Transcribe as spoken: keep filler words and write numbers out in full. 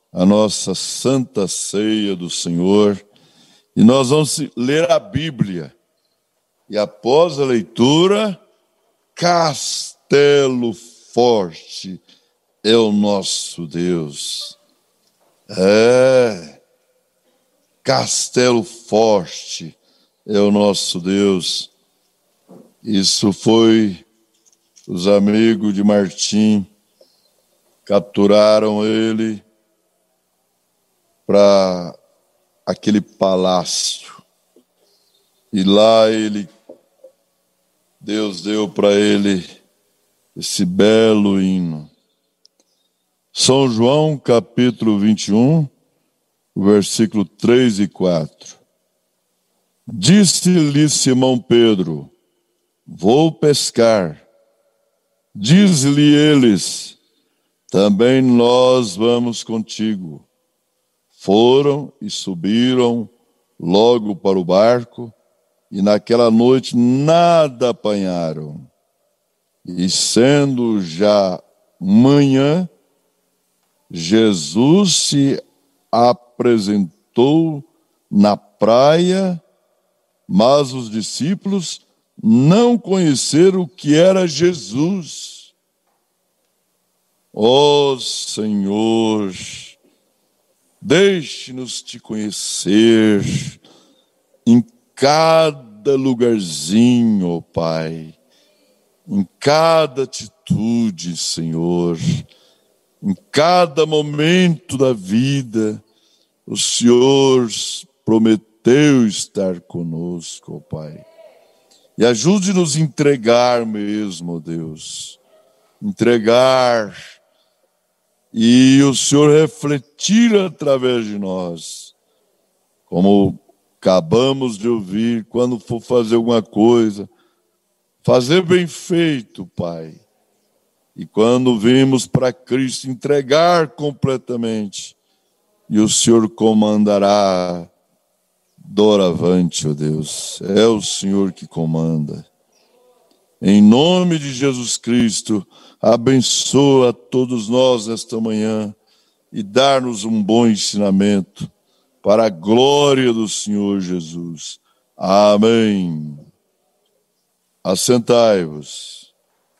a nossa Santa Ceia do Senhor e nós vamos ler a Bíblia. E após a leitura, Castelo Forte é o nosso Deus. É, Castelo Forte é o nosso Deus. Isso foi os amigos de Martim, capturaram ele para aquele palácio. E lá ele, Deus deu para ele esse belo hino. São João, capítulo vinte e um, versículo três e quatro. Disse-lhe Simão Pedro: vou pescar. Diz-lhe eles: também nós vamos contigo. Foram e subiram logo para o barco, e naquela noite nada apanharam. E sendo já manhã, Jesus se apresentou na praia, mas os discípulos não conheceram o que era Jesus. Ó Senhor, deixe-nos te conhecer em cada lugarzinho, ó Pai, em cada atitude, Senhor, em cada momento da vida, o Senhor prometeu estar conosco, ó Pai. E ajude-nos a entregar mesmo, ó Deus, entregar e o Senhor refletir através de nós, como acabamos de ouvir, quando for fazer alguma coisa, fazer bem feito, Pai. E quando vimos para Cristo, entregar completamente, e o Senhor comandará doravante, ó Deus. É o Senhor que comanda. Em nome de Jesus Cristo, abençoa todos nós esta manhã e dá-nos um bom ensinamento para a glória do Senhor Jesus. Amém. Assentai-vos.